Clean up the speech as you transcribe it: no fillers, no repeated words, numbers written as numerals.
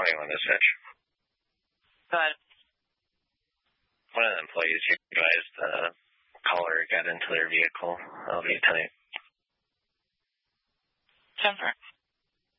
21 to Stitch. Go ahead. One of the employees advised the caller got into their vehicle. I'll be tonight. Jennifer.